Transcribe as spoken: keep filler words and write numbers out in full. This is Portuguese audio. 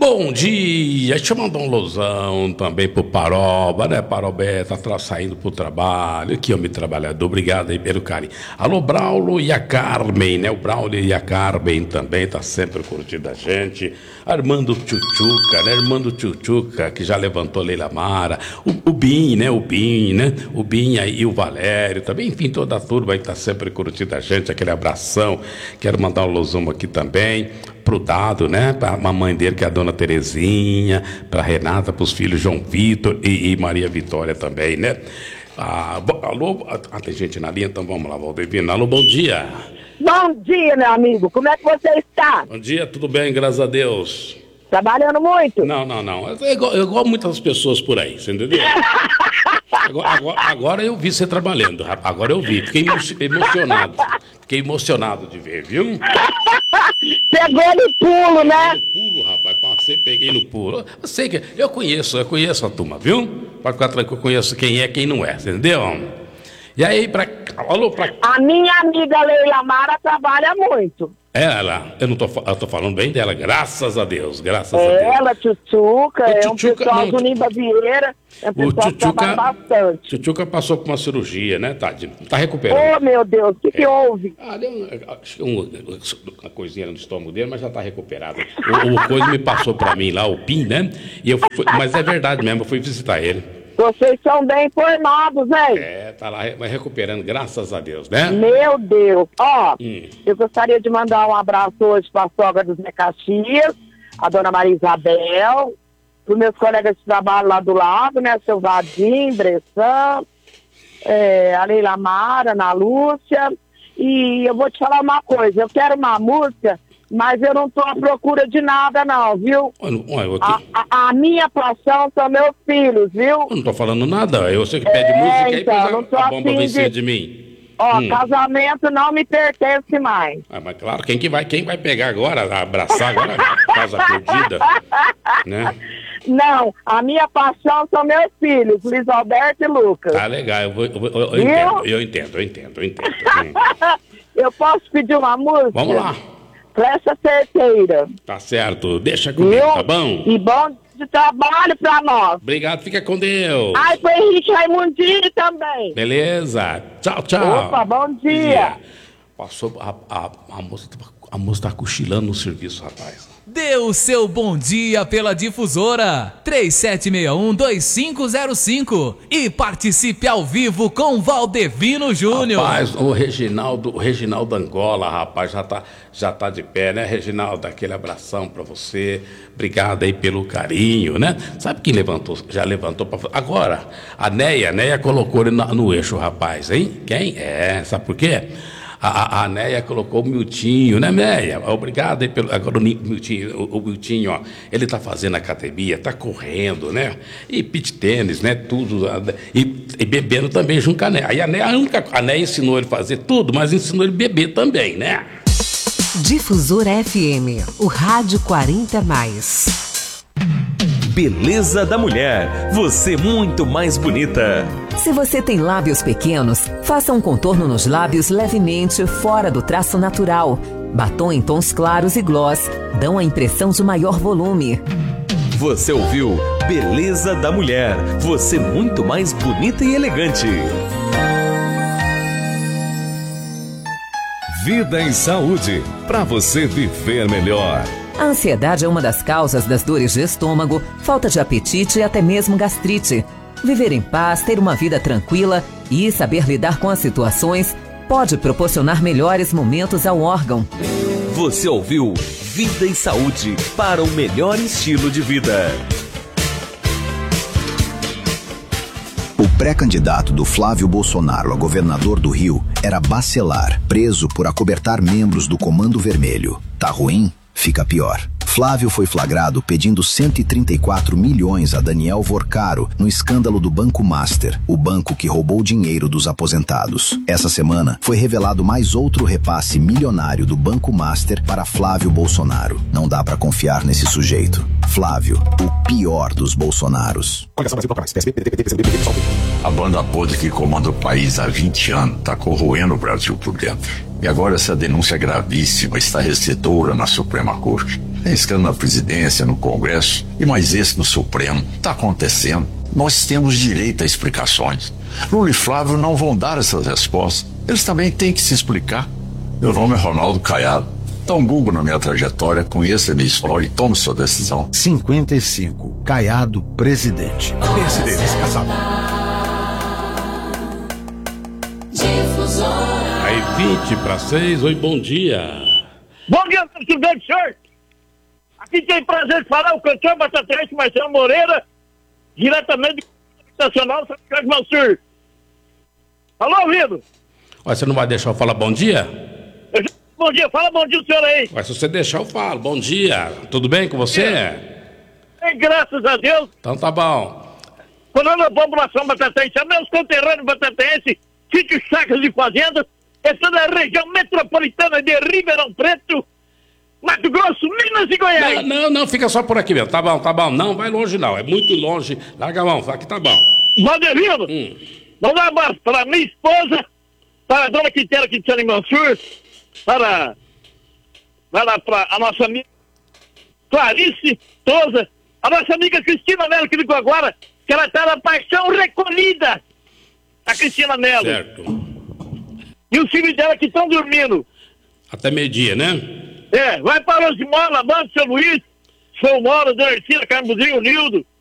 Bom dia, deixa eu mandar um losão também pro Paroba, né? Parobé tá tra- saindo pro trabalho, que homem trabalhador, obrigado aí pelo carinho. Alô, Braulo e a Carmen, né? O Braulo e a Carmen também tá sempre curtindo a gente. Armando Tchutchuca, né? Armando Tchutchuca, que já levantou Leila Mara. O, o Bim, né? O Bim, né? O Bim aí e o Valério também. Enfim, toda a turma aí que tá sempre curtindo a gente. Aquele abração. Quero mandar um losão aqui também pro Dado, né? Pra mamãe dele, que é a dona Terezinha. Pra Renata, pros filhos João Vitor e, e Maria Vitória também, né? Ah, bo- alô? Ah, tem gente na linha? Então vamos lá, Valdevino. Alô, bom dia. Bom dia, meu amigo. Como é que você está? Bom dia, tudo bem, graças a Deus. Trabalhando muito? Não, não, não. É igual, é igual muitas pessoas por aí, você entendeu? Agora, agora, agora eu vi você trabalhando, rapaz. Agora eu vi. Fiquei emo- emocionado. Fiquei emocionado de ver, viu? Pegou no pulo, né? No pulo, rapaz. Passei, peguei no pulo. Eu sei que. Eu conheço, eu conheço a turma, viu? Pode ficar tranquilo, eu conheço quem é quem não é, entendeu? E aí, pra. Alô, pra. A minha amiga Leila Mara trabalha muito. Ela, eu não tô, fa- eu tô falando bem dela, graças a Deus, graças a Deus. Ela, Tchutchuca, O é um Tchutchuca, pessoal não, do Nimba Vieira, é um O pessoal que trabalha bastante. Tchutchuca passou por uma cirurgia, né, Tadinho? Tá recuperando. Oh, meu Deus, o que, que houve? Ah, deu um- acho que um- uma coisinha no estômago dele, mas já tá recuperado. O, o coisa me passou pra mim lá, o Pim, né? E eu fui, mas é verdade mesmo, eu fui visitar ele. Vocês são bem informados, hein? É, tá lá re- recuperando, graças a Deus, né? Meu Deus. Ó, Hum. eu gostaria de mandar um abraço hoje para a sogra dos Zé Caxias, a dona Maria Isabel, para os meus colegas de trabalho lá do lado, né? Seu Vadim, Bressan, é, a Leila Mara, Ana Lúcia. E eu vou te falar uma coisa, eu quero uma música, mas eu não estou à procura de nada não, viu? Olha, olha, eu, A, aqui, a- a minha paixão são meus filhos, viu? eu não tô falando nada, eu sei que pede É, música aí, então, depois não tô a, a bomba afim vem de- cima de mim. Ó, Hum. casamento não me pertence mais. Ah, mas claro, quem que vai, quem vai pegar agora, abraçar agora, casa perdida, né? Não, a minha paixão são meus filhos, Luiz Alberto e Lucas. Tá legal, eu, vou, eu, vou- eu, eu Viu? entendo, eu entendo, eu entendo, eu entendo. Hum. Eu posso pedir uma música? Vamos lá, Flecha certeira. tá certo, deixa comigo, Viu? tá bom? E bom de trabalho pra nós. Obrigado, fica com Deus. Ai, pro Henrique Raimundinho também. Beleza, tchau, tchau. Opa, bom dia. Passou, a, a, a, moça, a moça tá cochilando no serviço, rapaz. Dê o seu bom dia pela difusora três sete seis um, dois cinco zero cinco e participe ao vivo com Valdevino Júnior. Rapaz, o Reginaldo, o Reginaldo Angola, rapaz, já tá, já tá de pé, né, Reginaldo? Aquele abração pra você. Obrigado aí pelo carinho, né? Sabe quem levantou? Já levantou pra... Agora, a Neia, a Neia colocou ele na- no eixo, rapaz, hein? Quem? É, sabe por quê? A, a, a Neia colocou o Miltinho, né, Neia? Obrigado aí pelo... Agora o Ni- Miltinho, o, o Miltinho, ó, ele tá fazendo academia, tá correndo, né? E pit tênis, né? Tudo. E, e bebendo também junto com a Neia. Aí a Neia, a única... A Neia ensinou ele a fazer tudo, mas ensinou ele a beber também, né? Difusora F M, o rádio quarenta mais. Beleza da mulher, você muito mais bonita. Se você tem lábios pequenos, faça um contorno nos lábios levemente fora do traço natural. Batom em tons claros e gloss dão a impressão de maior volume. Você ouviu Beleza da mulher, você muito mais bonita e elegante. Vida em saúde, para você viver melhor. A ansiedade é uma das causas das dores de estômago, falta de apetite e até mesmo gastrite. Viver em paz, ter uma vida tranquila e saber lidar com as situações pode proporcionar melhores momentos ao órgão. Você ouviu Vida e Saúde para o melhor estilo de vida. O pré-candidato do Flávio Bolsonaro a governador do Rio era Bacelar, preso por acobertar membros do Comando Vermelho. Tá ruim? Fica pior. Flávio foi flagrado pedindo cento e trinta e quatro milhões a Daniel Vorcaro no escândalo do Banco Master, o banco que roubou o dinheiro dos aposentados. Essa semana foi revelado mais outro repasse milionário do Banco Master para Flávio Bolsonaro. Não dá pra confiar nesse sujeito. Flávio, o pior dos Bolsonaros. A banda podre que comanda o país há vinte anos está corroendo o Brasil por dentro. E agora essa denúncia gravíssima, estarrecedora na Suprema Corte. Tem escândalo na presidência, no Congresso, e mais esse no Supremo. Está acontecendo. Nós temos direito a explicações. Lula e Flávio não vão dar essas respostas. Eles também têm que se explicar. Meu nome é Ronaldo Caiado. Dá um Google na minha trajetória, conheça a minha história e tome sua decisão. cinquenta e cinco, Caiado, presidente. Presidente, casado. Aí vinte para seis, oi, bom dia. Bom dia, presidente, senhor. Aqui tem prazer de falar o cantor batatense Marcelo Moreira, diretamente do Nacional São Carlos Mansur. Alô, ouvido? Olha, você não vai deixar eu falar bom dia? Eu já... Bom dia, fala bom dia o senhor aí. Mas se você deixar eu falo, bom dia. Tudo bem com você? É, graças a Deus. Então tá bom. Falando da população batatense, a meus conterrâneos batatenses, sítios, sacas e fazendas, é toda a região metropolitana de Ribeirão Preto, Mato Grosso, Minas e Goiás. Não, não, não, fica só por aqui mesmo. Tá bom, tá bom. Não, vai longe não, é muito longe. Larga a mão, aqui tá bom. Valderino, hum. vamos dar um abraço para minha esposa, para a dona Quintela Quintela Mansur, para, para, para a nossa amiga Clarice Souza, a nossa amiga Cristina Melo, que ligou agora, que ela está na paixão recolhida, a Cristina Melo. Certo. E os filhos dela que estão dormindo. Até meio-dia, né? É, vai para os Mola, Bando, seu Luiz, seu Mora, Dona Ercina, Carmo Budrinho, Nildo,